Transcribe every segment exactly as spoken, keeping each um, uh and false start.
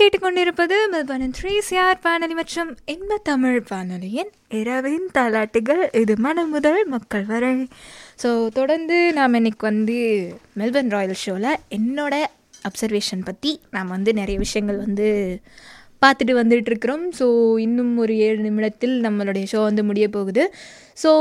கேட்டுக்கொண்டிருப்பது மெல்பர்னின் three CR வானொலி மற்றும் இன்ப தமிழ் வானொலியின் இரவின் தாலாட்டுகள். இது மனம் முதல் மக்கள் வரை. ஸோ தொடர்ந்து நாம் இன்னைக்கு வந்து மெல்பர்ன் ராயல் ஷோவில் என்னோட அப்சர்வேஷன் பற்றி நாம் வந்து நிறைய விஷயங்கள் வந்து பார்த்துட்டு வந்துட்டுருக்குறோம். ஸோ இன்னும் ஒரு ஏழு நிமிடத்தில் நம்மளுடைய ஷோ வந்து முடிய போகுது. ஸோ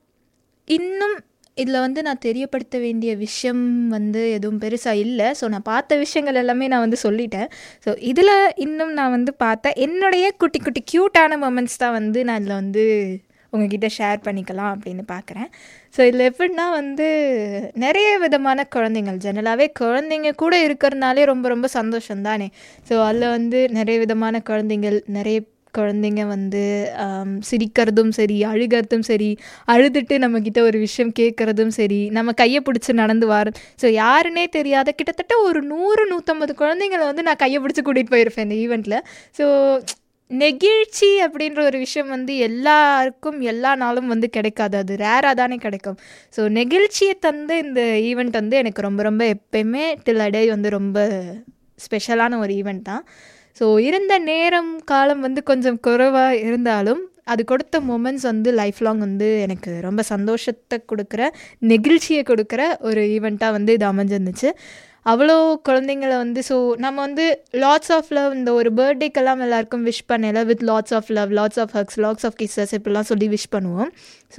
இன்னும் இதில் வந்து நான் தெரியப்படுத்த வேண்டிய விஷயம் வந்து எதுவும் பெருசாக இல்லை. ஸோ நான் பார்த்த விஷயங்கள் எல்லாமே நான் வந்து சொல்லிட்டேன். ஸோ இதில் இன்னும் நான் வந்து பார்த்த என்னுடைய குட்டி குட்டி க்யூட்டான மொமெண்ட்ஸ் தான் வந்து நான் இதில் வந்து உங்ககிட்ட ஷேர் பண்ணிக்கலாம் அப்படின்னு பார்க்குறேன். ஸோ இதில் எப்படின்னா வந்து நிறைய விதமான குழந்தைங்கள், ஜெனரலாகவே குழந்தைங்க கூட இருக்கிறதுனாலே ரொம்ப ரொம்ப சந்தோஷம் தானே. ஸோ அதில் வந்து நிறைய விதமான குழந்தைங்கள், நிறைய குழந்தைங்க வந்து சிரிக்கிறதும் சரி, அழுகிறதும் சரி, அழுதுட்டு நம்மக்கிட்ட ஒரு விஷயம் கேட்குறதும் சரி, நம்ம கையை பிடிச்சி நடந்து வர. ஸோ யாருன்னே தெரியாத கிட்டத்தட்ட ஒரு நூறு நூற்றம்பது குழந்தைங்களை வந்து நான் கையை பிடிச்சி கூட்டிகிட்டு போயிருப்பேன் இந்த ஈவெண்ட்டில். ஸோ நெகிழ்ச்சி அப்படின்ற ஒரு விஷயம் வந்து எல்லாருக்கும் எல்லா நாளும் வந்து கிடைக்காது, அது ரேராக தானே கிடைக்கும். ஸோ நெகிழ்ச்சியை தந்து இந்த ஈவெண்ட் வந்து எனக்கு ரொம்ப ரொம்ப எப்பயுமே டில் அடே வந்து ரொம்ப ஸ்பெஷலான ஒரு ஈவெண்ட் தான். ஸோ இருந்த நேரம் காலம் வந்து கொஞ்சம் குறைவாக இருந்தாலும் அது கொடுத்த மொமெண்ட்ஸ் வந்து லைஃப் லாங் வந்து எனக்கு ரொம்ப சந்தோஷத்தை கொடுக்குற, நெகிழ்ச்சியை கொடுக்குற ஒரு ஈவெண்ட்டாக வந்து இது அமைஞ்சிருந்துச்சு. அவ்வளோ குழந்தைங்களை வந்து ஸோ நம்ம வந்து லாட்ஸ் ஆஃப் லவ், இந்த ஒரு பர்த்டேக்கெல்லாம் எல்லாருக்கும் விஷ் பண்ணல with lots of love, lots of hugs, lots of kisses இப்படிலாம் சொல்லி விஷ் பண்ணுவோம். ஸோ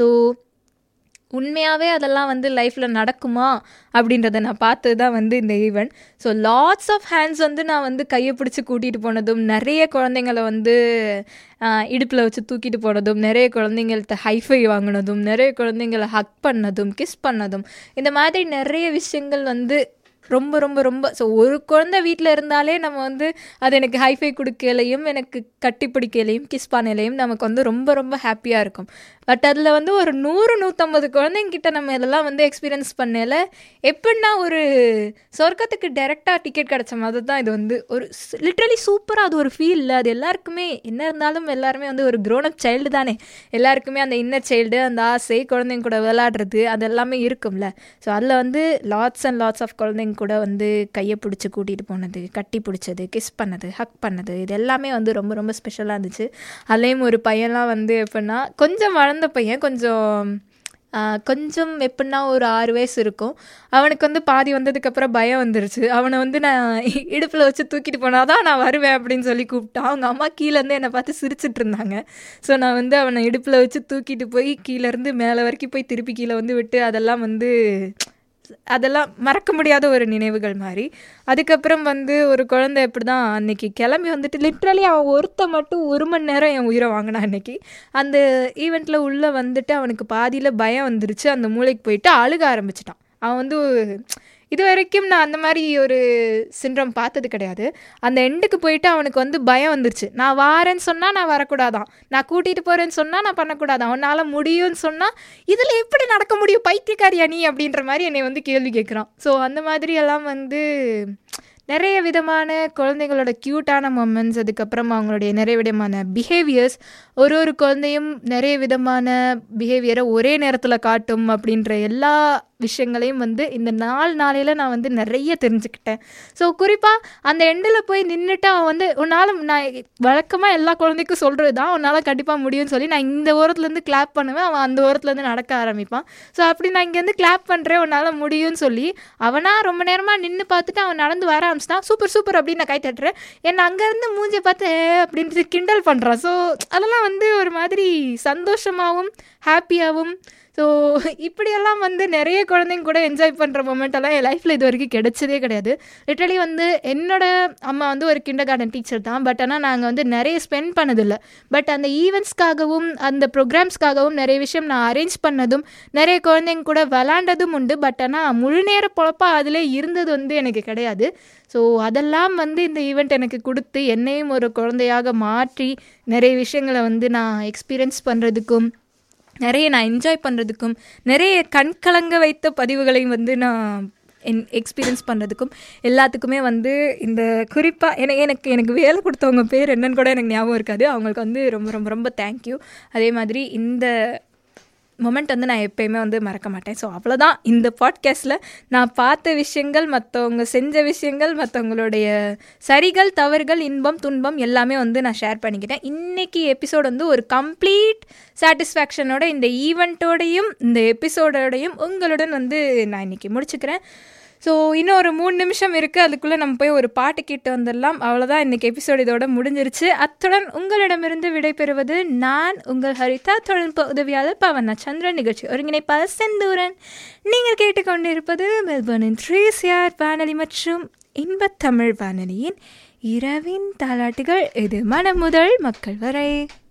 உண்மையாகவே அதெல்லாம் வந்து லைஃப்பில் நடக்குமா அப்படின்றத நான் பார்த்தது தான் வந்து இந்த event. So lots of hands வந்து நான் வந்து கையை பிடிச்சி கூட்டிகிட்டு போனதும், நிறைய குழந்தைங்களை வந்து இடுப்பில் வச்சு தூக்கிட்டு போனதும், நிறைய குழந்தைங்கள்ட்ட ஹைஃபை வாங்கினதும், நிறைய குழந்தைங்களை ஹக் பண்ணதும், கிஸ் பண்ணதும், இந்த மாதிரி நிறைய விஷயங்கள் வந்து ரொம்ப ரொம்ப ரொம்ப ஸோ ஒரு குழந்தை வீட்டில் இருந்தாலே நம்ம வந்து அது எனக்கு ஹைஃபை கொடுக்கலையும், எனக்கு கட்டி பிடிக்கலையும், கிஸ் பண்ணலையும் நமக்கு வந்து ரொம்ப ரொம்ப ஹாப்பியாக இருக்கும். பட் அதில் வந்து ஒரு நூறு நூற்றம்பது குழந்தைங்கிட்ட நம்ம இதெல்லாம் வந்து எக்ஸ்பீரியன்ஸ் பண்ணல எப்படின்னா ஒரு சொர்க்கத்துக்கு டைரெக்டாக டிக்கெட் கிடச்ச மாதிரி தான் இது வந்து ஒரு லிட்ரலி சூப்பராக அது ஒரு ஃபீல் இல்லை. அது எல்லாருக்குமே என்ன இருந்தாலும் எல்லாருமே வந்து ஒரு க்ரோன் அப் சைல்டு தானே, எல்லாருக்குமே அந்த இன்னர் சைல்டு, அந்த ஆசை, குழந்தைங்க கூட விளையாடுறது அது எல்லாமே இருக்கும்ல. ஸோ அதில் வந்து லாட்ஸ் அண்ட் லாட்ஸ் ஆஃப் குழந்தைங்க கூட வந்து கையை பிடிச்சி கூட்டிகிட்டு போனது, கட்டி பிடிச்சது, கிஸ் பண்ணது, ஹக் பண்ணது, இது எல்லாமே வந்து ரொம்ப ரொம்ப ஸ்பெஷலாக இருந்துச்சு. அதுலேயும் ஒரு பையன்லாம் வந்து எப்படின்னா கொஞ்சம் வளர்ந்த பையன், கொஞ்சம் கொஞ்சம் எப்படின்னா ஒரு ஆறு வயசு இருக்கும். அவனுக்கு வந்து பாதி வந்ததுக்கப்புறம் பயம் வந்துருச்சு. அவனை வந்து நான் இடுப்பில் வச்சு தூக்கிட்டு போனாதான் நான் வருவேன் அப்படின்னு சொல்லி கூப்பிட்டான். அவங்க அம்மா கீழேருந்து என்னை பார்த்து சிரிச்சிட்டு இருந்தாங்க. ஸோ நான் வந்து அவனை இடுப்பில் வச்சு தூக்கிட்டு போய் கீழேருந்து மேலே வரைக்கும் போய் திருப்பி கீழே வந்து விட்டு அதெல்லாம் வந்து அதெல்லாம் மறக்க முடியாத ஒரு நினைவுகள் மாதிரி. அதுக்கப்புறம் வந்து ஒரு குழந்தை எப்படி தான் அன்றைக்கி கிளம்பி வந்துட்டு லிட்ரலி அவன் ஒருத்த மட்டும் ஒரு மணி நேரம் என் உயிரை வாங்கினான் அன்றைக்கி. அந்த ஈவெண்ட்டில் உள்ளே வந்துட்டு அவனுக்கு பாதியில் பயம் வந்துருச்சு, அந்த மூளைக்கு போயிட்டு அழுக ஆரம்பிச்சிட்டான். அவன் வந்து இது வரைக்கும் நான் அந்த மாதிரி ஒரு சிண்ட்ரம் பார்த்தது கிடையாது. அந்த எண்டுக்கு போயிட்டு அவனுக்கு வந்து பயம் வந்துருச்சு. நான் வாரேன்னு சொன்னால் நான் வரக்கூடாதான், நான் கூட்டிகிட்டு போகிறேன்னு சொன்னால் நான் பண்ணக்கூடாதான், அவனால் முடியும்னு சொன்னால் இதில் எப்படி நடக்க முடியும், பைத்தியக்காரியா நீ அப்படின்ற மாதிரி என்னை வந்து கேள்வி கேட்குறான். ஸோ அந்த மாதிரி எல்லாம் வந்து நிறைய விதமான குழந்தைங்களோட க்யூட்டான மொமெண்ட்ஸ், அதுக்கப்புறம் அவங்களுடைய நிறைய விதமான பிஹேவியர்ஸ், ஒரு ஒரு குழந்தையும் நிறைய விதமான பிஹேவியரை ஒரே நேரத்தில் காட்டும் அப்படின்ற எல்லா விஷயங்களையும் வந்து இந்த நாலு நாளையில் நான் வந்து நிறைய தெரிஞ்சுக்கிட்டேன். ஸோ குறிப்பாக அந்த எண்டில் போய் நின்றுட்டு அவன் வந்து உன்னால், நான் வழக்கமாக எல்லா குழந்தைக்கும் சொல்கிறது தான் உன்னால் கண்டிப்பாக முடியும்னு சொல்லி நான் இந்த ஓரத்துலேருந்து கிளாப் பண்ணுவேன், அவன் அந்த ஓரத்துலேருந்து நடக்க ஆரம்பிப்பான். ஸோ அப்படி நான் இங்கேருந்து கிளாப் பண்ணுறேன் உன்னால் முடியும்னு சொல்லி அவனாக ரொம்ப நேரமாக நின்று பார்த்துட்டு அவன் நடந்து வர ஆரம்பிச்சிட்டான். சூப்பர் சூப்பர் அப்படின்னு நான் கை தட்டுறேன். என்னை அங்கேருந்து மூஞ்சி பார்த்து அப்படின்ட்டு கிண்டல் பண்ணுறான். ஸோ அதெல்லாம் வந்து ஒரு மாதிரி சந்தோஷமாகவும் ஹாப்பியாகவும், ஸோ இப்படியெல்லாம் வந்து நிறைய குழந்தைங்க கூட என்ஜாய் பண்ணுற மொமெண்டெல்லாம் என் லைஃப்பில் இது வரைக்கும் கிடைச்சதே கிடையாது. லிட்டரலி வந்து என்னோடய அம்மா வந்து ஒரு கிண்டர் கார்டன் டீச்சர் தான். பட் ஆனால் நாங்கள் வந்து நிறைய ஸ்பெண்ட் பண்ணதில்லை. பட் அந்த ஈவெண்ட்ஸ்க்காகவும் அந்த ப்ரோக்ராம்ஸ்க்காகவும் நிறைய விஷயம் நான் அரேஞ்ச் பண்ணதும், நிறைய குழந்தைங்க கூட விளாண்டதும் உண்டு. பட் ஆனால் முழு நேர பொழப்பாக அதிலே இருந்தது வந்து எனக்கு கிடையாது. ஸோ அதெல்லாம் வந்து இந்த ஈவெண்ட் எனக்கு கொடுத்து என்னையும் ஒரு குழந்தையாக மாற்றி நிறைய விஷயங்களை வந்து நான் எக்ஸ்பீரியன்ஸ் பண்ணுறதுக்கும், நிறைய நான் என்ஜாய் பண்ணுறதுக்கும், நிறைய கண்கலங்க வைத்த பதிவுகளையும் வந்து நான் என் எக்ஸ்பீரியன்ஸ் பண்ணுறதுக்கும் எல்லாத்துக்குமே வந்து இந்த குறிப்பாக எனக்கு எனக்கு எனக்கு வேலை கொடுத்தவங்க பேர் என்னன்னு கூட எனக்கு ஞாபகம் இருக்காது. அவங்களுக்கு வந்து ரொம்ப ரொம்ப ரொம்ப தேங்க்யூ. அதே மாதிரி இந்த மொமெண்ட் வந்து நான் எப்போயுமே வந்து மறக்க மாட்டேன். ஸோ அவ்வளோதான் இந்த பாட்காஸ்ட்டில் நான் பார்த்த விஷயங்கள், மற்றவங்க செஞ்ச விஷயங்கள், மற்றவங்களுடைய சரிகள் தவறுகள், இன்பம் துன்பம் எல்லாமே வந்து நான் ஷேர் பண்ணிக்கிட்டேன். இன்றைக்கி எபிசோட் வந்து ஒரு கம்ப்ளீட் சாட்டிஸ்ஃபேக்ஷனோட இந்த ஈவெண்ட்டோடையும் இந்த எபிசோடோடையும் உங்களுடன் வந்து நான் இன்றைக்கி முடிச்சுக்கிறேன். ஸோ இன்னும் ஒரு மூணு நிமிஷம் இருக்குது, அதுக்குள்ளே நம்ம போய் ஒரு பாட்டு கேட்டு வந்துடலாம். அவ்வளோதான், இன்றைக்கி எபிசோடு இதோட முடிஞ்சிருச்சு. அத்துடன் உங்களிடமிருந்து விடைபெறுவது நான் உங்கள் ஹரிதா, தொழில்நுட்ப உதவியாளர் பவனா சந்திரன், நிகழ்ச்சி ஒருங்கிணைப்பாளர் செந்தூரன். நீங்கள் கேட்டுக்கொண்டிருப்பது மெல்பர்னின் த்ரீ சிஆர் வானொலி மற்றும் இன்பத்தமிழ் வானொலியின் இரவின் தாலாட்டுகள். இது மனம் முதல் மக்கள் வரை.